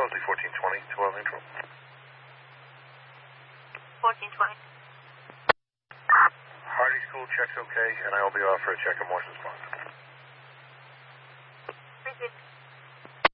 Mosley 1420 to Oil Neutral. 1420. Hardy School checks okay, and I will be off for a check of Morrison's Pond.